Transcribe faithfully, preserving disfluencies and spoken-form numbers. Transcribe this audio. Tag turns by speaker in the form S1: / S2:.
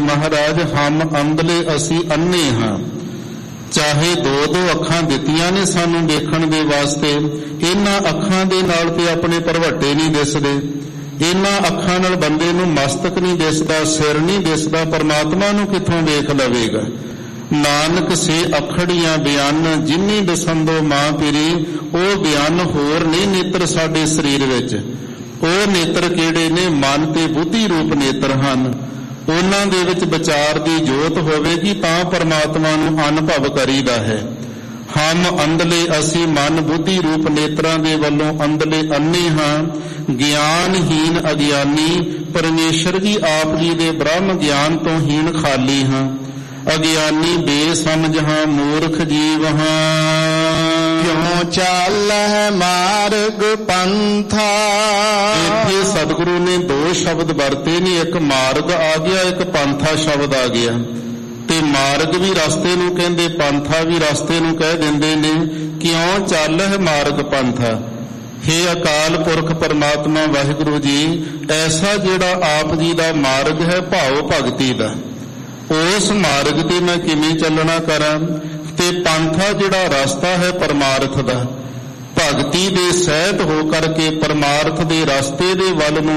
S1: ਮਹਾਰਾਜ ਹਮ ਅੰਧਲੇ ਅਸੀਂ ਅੰਨੇ ਹਾਂ। ਚਾਹੇ ਦੋ ਦੋ ਅੱਖਾਂ ਦਿੱਤੀਆਂ ਨੇ ਸਾਨੂੰ ਦੇਖਣ ਦੇ ਵਾਸਤੇ, ਇਹਨਾਂ ਅੱਖਾਂ ਦੇ ਨਾਲ ਤੇ ਆਪਣੇ ਭਰਵੱਟੇ ਨਹੀਂ ਦਿਸਦੇ, ਇਹਨਾਂ ਅੱਖਾਂ ਨਾਲ ਬੰਦੇ ਨੂੰ ਮਸਤਕ ਨਹੀਂ ਦਿਸਦਾ, ਸਿਰ ਨਹੀਂ ਦਿਸਦਾ, ਪਰਮਾਤਮਾ ਨੂੰ ਕਿੱਥੋਂ ਵੇਖ ਲਵੇਗਾ। ਨਾਨਕ ਸੇ ਅਖੜੀਆਂ ਬਿਆਨ ਜਿਨੀ ਦਸੰਦੋ ਮਾਂ ਪਿਰੀ, ਉਹ ਬਿਆਨ ਹੋਰ ਨਹੀਂ ਨੇਤਰ ਸਾਡੇ ਸਰੀਰ ਵਿੱਚ। ਉਹ ਨੇਤਰ ਕਿਹੜੇ ਨੇ? ਮਨ ਤੇ ਬੁੱਧੀ ਰੂਪ ਨੇਤਰ ਹਨ। ਉਹਨਾਂ ਦੇ ਵਿੱਚ ਵਿਚਾਰ ਦੀ ਜੋਤ ਹੋਵੇਗੀ ਤਾਂ ਪਰਮਾਤਮਾ ਨੂੰ ਅਨੁਭਵ ਕਰੀਦਾ ਹੈ। ਹਮ ਅੰਧਲੇ ਅਸੀਂ ਮਨ ਬੁੱਧੀ ਰੂਪ ਨੇਤਰਾਂ ਦੇ ਵੱਲੋਂ ਅੰਧਲੇ ਅੰਨੇ ਹਾਂ, ਗਿਆਨਹੀਨ ਅਗਿਆਨੀ। ਪਰਮੇਸ਼ਰ ਜੀ ਆਪ ਜੀ ਦੇ ਬ੍ਰਹਮ ਗਿਆਨ ਤੋਂ ਹੀਨ ਖਾਲੀ ਹਾਂ। ਅਗਿਆਨੀ ਬੇਸਮਝ ਹਾਂ, ਮੂਰਖ ਜੀਵ ਹਾਂ।
S2: ਕਿਉਂ ਚਾਲਹਿ ਮਾਰਗ ਪੰਥਾ।
S1: ਇੱਥੇ ਸਤਿਗੁਰੂ ਨੇ ਦੋ ਸ਼ਬਦ ਵਰਤੇ ਨੇ, ਇੱਕ ਮਾਰਗ ਆ ਗਿਆ, ਇੱਕ ਪੰਥਾ ਸ਼ਬਦ ਆ ਗਿਆ। ਤੇ ਮਾਰਗ ਵੀ ਰਸਤੇ ਨੂੰ ਕਹਿੰਦੇ, ਪੰਥਾ ਵੀ ਰਸਤੇ ਨੂੰ ਕਹਿ ਦਿੰਦੇ ਨੇ। ਕਿਉਂ ਚਾਲਹਿ ਮਾਰਗ ਪੰਥਾ। ਹੇ ਅਕਾਲ ਪੁਰਖ ਪਰਮਾਤਮਾ ਵਾਹਿਗੁਰੂ ਜੀ, ਐਸਾ ਜਿਹੜਾ ਆਪ ਜੀ ਦਾ ਮਾਰਗ ਹੈ ਭਾਵ ਭਗਤੀ ਦਾ, ਉਸ ਮਾਰਗ ਤੇ ਮੈਂ ਕਿਵੇਂ ਚੱਲਣਾ ਕਰਾਂ। ਤੇ ਪੰਥਾ ਜਿਹੜਾ ਰਸਤਾ ਹੈ ਪਰਮਾਰਥ ਦਾ, ਭਗਤੀ ਦੇ ਸਹਿਤ ਹੋ ਕਰਕੇ ਪਰਮਾਰਥ ਦੇ ਰਸਤੇ ਦੇ ਵੱਲ ਨੂੰ